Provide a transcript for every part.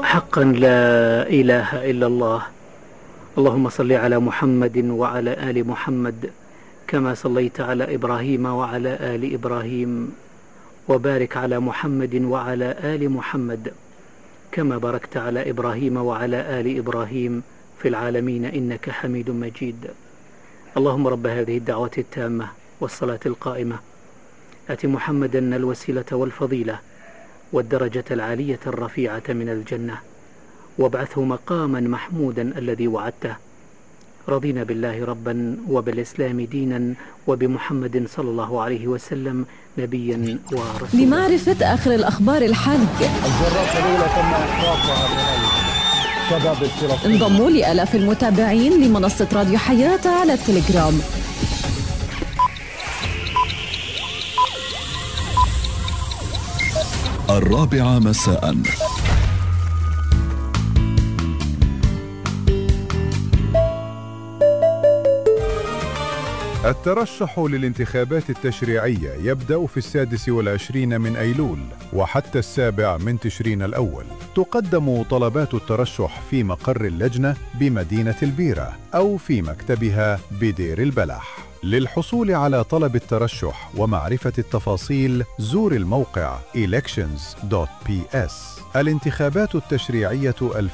حقا لا إله إلا الله. اللهم صل على محمد وعلى آل محمد كما صليت على إبراهيم وعلى آل إبراهيم، وبارك على محمد وعلى آل محمد كما باركت على إبراهيم وعلى آل إبراهيم في العالمين إنك حميد مجيد. اللهم رب هذه الدعوة التامة والصلاة القائمة آت محمدا الوسيلة والفضيلة والدرجة العالية الرفيعة من الجنة، وابعثه مقاما محمودا الذي وعدته. رضينا بالله ربا وبالإسلام دينا وبمحمد صلى الله عليه وسلم نبيا ورسولا. لمعرفة آخر الأخبار الحالية انضموا لآلاف المتابعين لمنصة راديو حياة على التليجرام. الرابعة مساء. الترشح للانتخابات التشريعية يبدأ في 26 من أيلول وحتى 7 من تشرين الأول. تقدم طلبات الترشح في مقر اللجنة بمدينة البيرة أو في مكتبها بدير البلح. للحصول على طلب الترشح ومعرفة التفاصيل زور الموقع elections.ps. الانتخابات التشريعية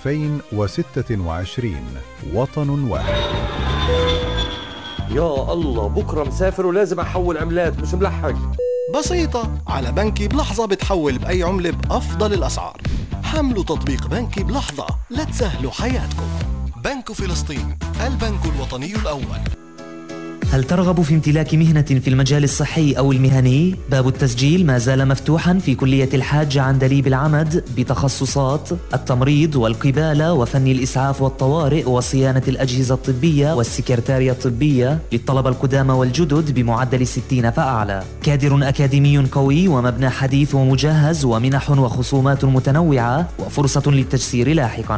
2026 وطن واحد. يا الله، بكرة مسافر ولازم أحول عملات، مش ملحق. بسيطة، على بنكي بلحظة بتحول بأي عملة بأفضل الأسعار. حملوا تطبيق بنكي بلحظة لتسهلوا حياتكم. بنك فلسطين، البنك الوطني الأول. هل ترغب في امتلاك مهنة في المجال الصحي أو المهني؟ باب التسجيل ما زال مفتوحا في كلية الحاج عندليب العمد بتخصصات التمريض والقبالة وفن الإسعاف والطوارئ وصيانة الأجهزة الطبية والسكرتارية الطبية للطلبة القدامى والجدد بمعدل 60 فأعلى. كادر أكاديمي قوي ومبنى حديث ومجهز ومنح وخصومات متنوعة وفرصة للتجسير لاحقا.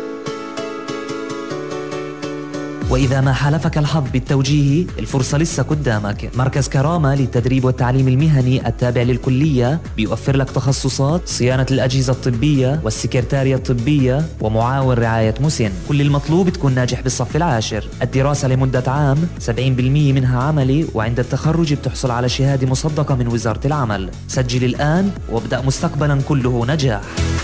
وإذا ما حالفك الحظ بالتوجيه الفرصة لسه قدامك. مركز كرامة للتدريب والتعليم المهني التابع للكلية بيوفر لك تخصصات صيانة الأجهزة الطبية والسكرتارية الطبية ومعاون رعاية مسن. كل المطلوب تكون ناجح بالصف العاشر. الدراسة لمدة عام 70% منها عملي، وعند التخرج بتحصل على شهادة مصدقة من وزارة العمل. سجل الآن وابدأ مستقبلا كله نجاح.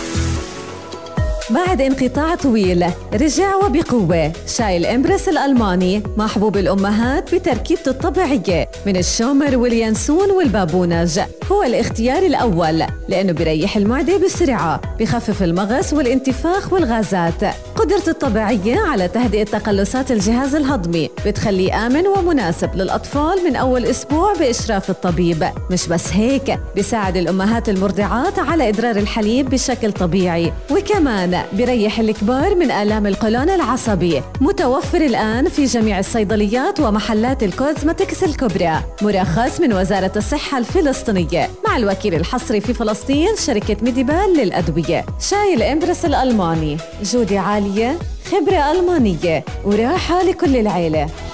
بعد انقطاع طويل رجع وبقوة شاي الإمبرس الألماني، محبوب الأمهات بتركيبته الطبيعية من الشومر واليانسون والبابونج. هو الاختيار الأول لأنه بيريح المعدة بسرعة، بخفف المغص والانتفاخ والغازات. قدرته الطبيعية على تهدئة تقلصات الجهاز الهضمي بتخليه آمن ومناسب للأطفال من أول أسبوع بإشراف الطبيب. مش بس هيك، بيساعد الأمهات المرضعات على إدرار الحليب بشكل طبيعي، وكمان بيريح الكبار من آلام القولون العصبي. متوفر الآن في جميع الصيدليات ومحلات الكوزمتكس الكبرى. مرخص من وزارة الصحة الفلسطينية مع الوكيل الحصري في فلسطين شركة ميديبال للأدوية. شاي الإمبرس الألماني، جودة عالية، خبرة ألمانية، وراحة لكل العيلة.